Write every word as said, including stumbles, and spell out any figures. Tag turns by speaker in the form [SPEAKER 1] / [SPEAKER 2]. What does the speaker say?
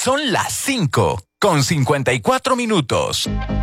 [SPEAKER 1] Son las cinco con cincuenta y cuatro minutos.